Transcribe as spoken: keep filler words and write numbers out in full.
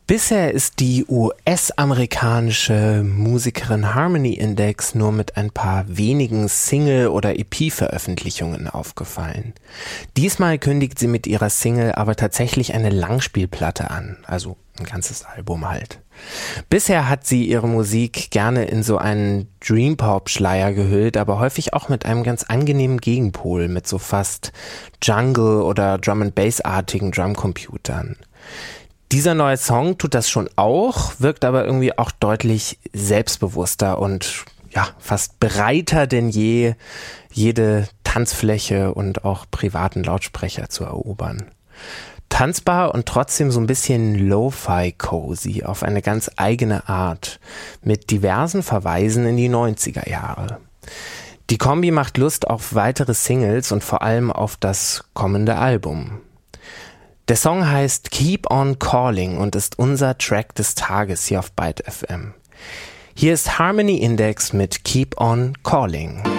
Bisher ist die U S-amerikanische Musikerin Harmony Index nur mit ein paar wenigen Single- oder E P-Veröffentlichungen aufgefallen. Diesmal kündigt sie mit ihrer Single aber tatsächlich eine Langspielplatte an, also ein ganzes Album halt. Bisher hat sie ihre Musik gerne in so einen Dream-Pop-Schleier gehüllt, aber häufig auch mit einem ganz angenehmen Gegenpol, mit so fast Jungle- oder Drum-and-Bass-artigen Drumcomputern. Dieser neue Song tut das schon auch, wirkt aber irgendwie auch deutlich selbstbewusster und ja, fast bereiter denn je, jede Tanzfläche und auch privaten Lautsprecher zu erobern. Tanzbar und trotzdem so ein bisschen Lo-Fi-Cozy auf eine ganz eigene Art, mit diversen Verweisen in die neunziger Jahre. Die Kombi macht Lust auf weitere Singles und vor allem auf das kommende Album. Der Song heißt Keep on Calling und ist unser Track des Tages hier auf Byte F M. Hier ist Harmony Index mit Keep on Calling.